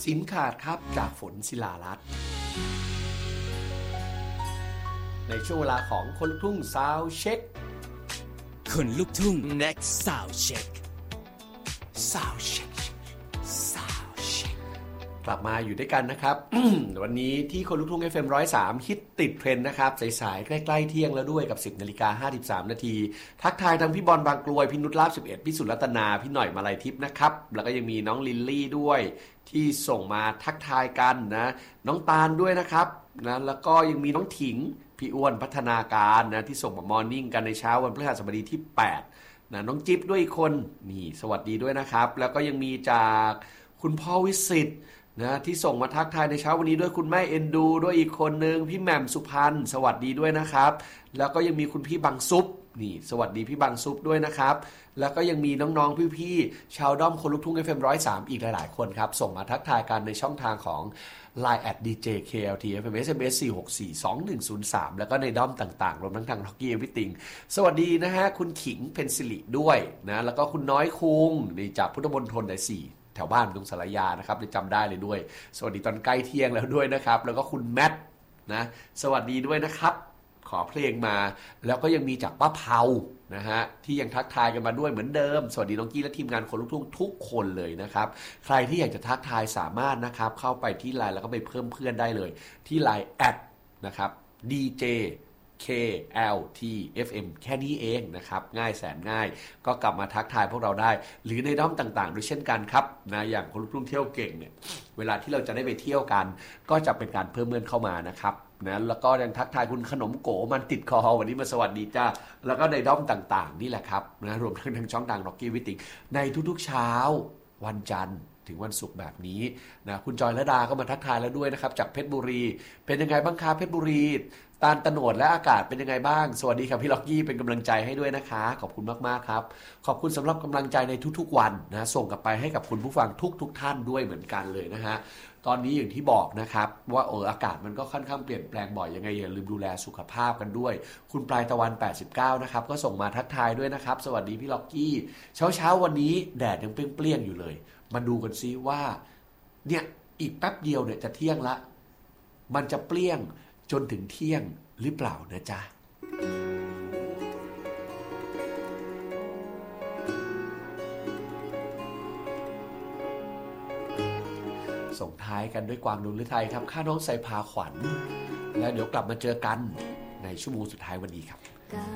สินขาดครับจากฝนศิลารัตน์ในช่วงเวลาของคนลุกทุ่งซาวเช็คคนลุกทุ่ง next sound check กลับมาอยู่ด้วยกันนะครับ วันนี้ที่คนลุกทุ่ง FM 103ฮิตติดเทรนด์นะครับสายๆใกล้ๆเที่ยงแล้วด้วยกับ 10:53 นาทีทักทายทั้งพี่บอลบางกลวยพี่นุชลาภ11พี่สุรัตนาพี่หน่อยมาลัยทิพย์นะครับแล้วก็ยังมีน้องลิลลี่ด้วยที่ส่งมาทักทายกันนะน้องตาลด้วยนะครับนะแล้วก็ยังมีน้องถิงพี่อ้วนพัฒนาการนะที่ส่งมามอร์นิ่งกันในเช้าวันพฤหัสบดีที่8นะน้องจิ๊บด้วยอีกคนนี่สวัสดีด้วยนะครับแล้วก็ยังมีจากคุณพ่อวิสิตนะที่ส่งมาทักทายในเช้าวันนี้ด้วยคุณแม่เอ็นดูด้วยอีกคนนึงพี่แหม่มสุพรรณสวัสดีด้วยนะครับแล้วก็ยังมีคุณพี่บังซุปนี่สวัสดีพี่บังซุปด้วยนะครับแล้วก็ยังมีน้องๆพี่ๆชาวด้อมคนลุกทุ่ง FM 103อีกหลายๆคนครับส่งมาทักทายกันในช่องทางของ Line @djklt FM SMS 4642103แล้วก็ในด้อมต่างๆรวมทั้งทาง Rocky Everything สวัสดีนะฮะคุณขิงเพนซิลิด้วยนะแล้วก็คุณน้อยคุงนี่จากพุทธมณฑลใน4แถวบ้านตรงสารยานะครับจำได้เลยด้วยสวัสดีตอนใกล้เที่ยงแล้วด้วยนะครับแล้วก็คุณแมทนะสวัสดีด้วยนะครับขอเพลงมาแล้วก็ยังมีจากป้าเผานะฮะที่ยังทักทายกันมาด้วยเหมือนเดิมสวัสดีน้องกี้และทีมงานคนลุกทุ่งทุกคนเลยนะครับใครที่อยากจะทักทายสามารถนะครับเข้าไปที่ LINE แล้วก็ไปเพิ่มเพื่อนได้เลยที่ LINE แอดนะครับ DJ KLTFM แค่นี้เองนะครับง่ายแสนง่ายก็กลับมาทักทายพวกเราได้หรือในด้อมต่างๆด้วยเช่นกันครับนะอย่างคนลุกทุ่งเที่ยวเก่งเนี่ยเวลาที่เราจะได้ไปเที่ยวกันก็จะเป็นการเพิ่มเพื่อนเข้ามานะครับนะแล้วก็ยังทักทายคุณขนมโกมันติดคอวันนี้มาสวัสดีจ้าแล้วก็ในด้อมต่างๆนี่แหละครับนะรวมทั้งทางช่องทาง Rocky Everything ในทุกๆเช้าวันจันทร์ถึงวันศุกร์แบบนี้นะคุณจอยและดาก็มาทักทายแล้วด้วยนะครับจากเพชรบุรีเป็นยังไงบ้างคะเพชรบุรีตาลตะโนดและอากาศเป็นยังไงบ้างสวัสดีครับพี่ล็อกกี้เป็นกำลังใจให้ด้วยนะคะขอบคุณมากๆครับขอบคุณสำหรับกำลังใจในทุกๆวันนะส่งกลับไปให้กับคุณผู้ฟังทุกท่านด้วยเหมือนกันเลยนะฮะตอนนี้อย่างที่บอกนะครับว่าอากาศมันก็ค่อนข้างเปลี่ยนแปลงบ่อยยังไงอย่าลืมดูแลสุขภาพกันด้วยคุณปลายตะวัน89นะครับก็ส่งมาทักทายด้วยนะครับสวัสดีพี่ล็อกกี้เช้าวันนี้แดดยังเปรี้ยงๆอยู่เลยมาดูกันซิว่าเนี่ยอีกแป๊บเดียวเนี่ยจะเที่ยงละมันจะเปรี้ยงจนถึงเที่ยงหรือเปล่านะจ๊ะส่งท้ายกันด้วยกวางดวงฤทัยครับข้าน้องใส่พาขวัญและเดี๋ยวกลับมาเจอกันในชั่วโมงสุดท้ายวันนี้ครับ